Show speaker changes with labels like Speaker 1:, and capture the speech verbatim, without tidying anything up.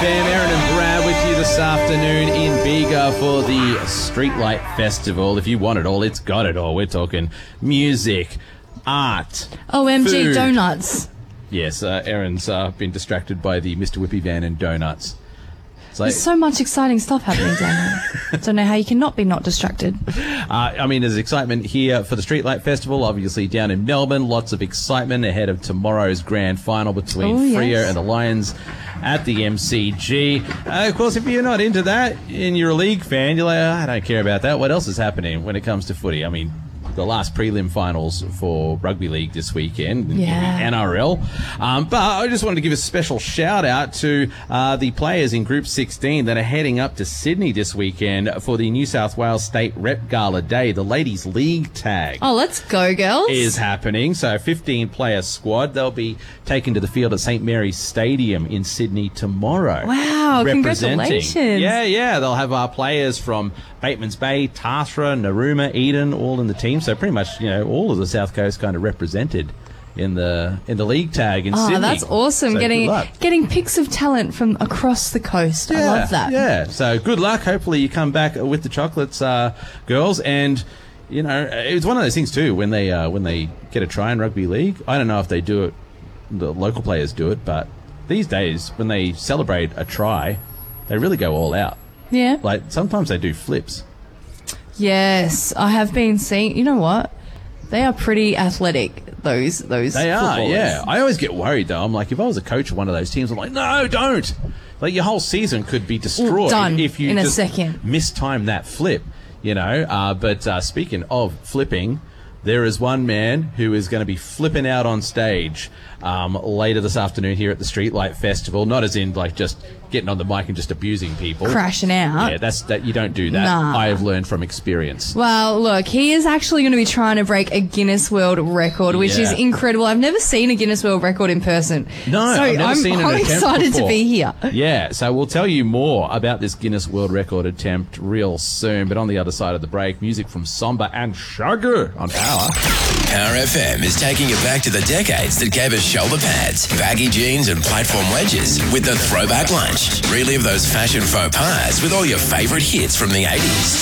Speaker 1: F M, Aaron and Brad with you this afternoon in Bega for the Streetlight Festival. If you want it all, it's got it all. We're talking music, art,
Speaker 2: O M G
Speaker 1: food.
Speaker 2: donuts.
Speaker 1: Yes, uh, Aaron's uh, been distracted by the Mister Whippy van and donuts. It's like,
Speaker 2: There's so much exciting stuff happening down there. Don't know how you cannot be not distracted.
Speaker 1: uh, I mean, there's excitement here for the Streetlight Festival, obviously down in Melbourne. Lots of excitement ahead of tomorrow's grand final between
Speaker 2: Oh,
Speaker 1: Freo
Speaker 2: yes.
Speaker 1: and the Lions at the M C G. Uh, of course, if you're not into that and you're a league fan, you're like, oh, I don't care about that. What else is happening when it comes to footy? I mean, the last prelim finals for rugby league this weekend in
Speaker 2: Yeah.
Speaker 1: the N R L. Um, but I just wanted to give a special shout out to uh, the players in Group sixteen that are heading up to Sydney this weekend for the New South Wales State Rep Gala Day. The Ladies League Tag
Speaker 2: Oh, let's go, girls.
Speaker 1: is happening. So fifteen player squad. They'll be taken to the field at St Mary's Stadium in Sydney tomorrow.
Speaker 2: Wow,
Speaker 1: representing.
Speaker 2: congratulations.
Speaker 1: Yeah, yeah. They'll have our players from Bateman's Bay, Tathra, Narooma, Eden, all in the team. So pretty much, you know, all of the South Coast kind of represented in the in the league tag in
Speaker 2: Oh,
Speaker 1: Sydney.
Speaker 2: that's awesome.
Speaker 1: So
Speaker 2: getting
Speaker 1: good luck.
Speaker 2: getting pics of talent from across the coast. I love that.
Speaker 1: Yeah, so good luck. Hopefully you come back with the chocolates, uh, girls. And, you know, it's one of those things too, when they uh, when they get a try in rugby league. I don't know if they do it, the local players do it, but these days when they celebrate a try, they really go all out.
Speaker 2: Yeah.
Speaker 1: Like, sometimes they do flips.
Speaker 2: Yes, I have been seeing. You know what? They are pretty athletic. Those those.
Speaker 1: They are,
Speaker 2: footballers.
Speaker 1: yeah. I always get worried, though. I'm like, if I was a coach of one of those teams, I'm like, no, don't. Like, your whole season could be destroyed
Speaker 2: Done
Speaker 1: if you
Speaker 2: in a
Speaker 1: just
Speaker 2: second.
Speaker 1: mistime that flip, you know. Uh, but uh, speaking of flipping, there is one man who is going to be flipping out on stage um, later this afternoon here at the Streetlight Festival. Not as in, like, just getting on the mic and just abusing people.
Speaker 2: Crashing out.
Speaker 1: Yeah, that's that. You don't do that.
Speaker 2: Nah.
Speaker 1: I have learned from experience.
Speaker 2: Well, look, he is actually going to be trying to break a Guinness World Record, which
Speaker 1: Yeah.
Speaker 2: is incredible. I've never seen a Guinness World Record in person.
Speaker 1: No,
Speaker 2: so
Speaker 1: I've never
Speaker 2: I'm,
Speaker 1: seen an
Speaker 2: I'm
Speaker 1: attempt
Speaker 2: excited
Speaker 1: before.
Speaker 2: to be here.
Speaker 1: Yeah, so we'll tell you more about this Guinness World Record attempt real soon. But on the other side of the break, music from Somba and Sugar on Power.
Speaker 3: Power F M is taking it back to the decades that gave us shoulder pads, baggy jeans and platform wedges with the Throwback Lunch. Relive those fashion faux pas with all your favourite hits from the eighties.